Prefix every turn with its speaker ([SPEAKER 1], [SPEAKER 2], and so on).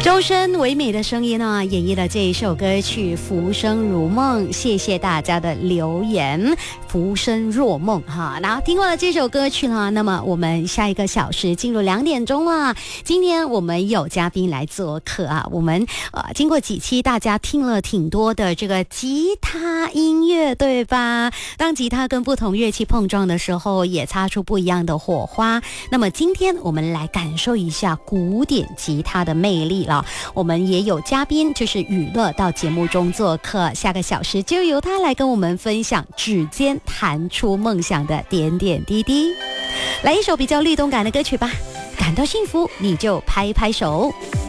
[SPEAKER 1] 周深唯美的声音呢，演绎了这一首歌曲《浮生如梦》。谢谢大家的留言，浮生若梦哈。然后听过了这首歌曲呢，那么我们下一个小时进入2点钟了。今天我们有嘉宾来做客啊，我们经过几期大家听了挺多的这个吉他音乐，对吧？当吉他跟不同乐器碰撞的时候，也擦出不一样的火花。那么今天我们来感受一下古典吉他的魅力了。我们也有嘉宾，就是雨乐到节目中做客，下个小时就由他来跟我们分享指尖弹出梦想的点点滴滴。来一首比较律动感的歌曲吧，感到幸福你就拍拍手。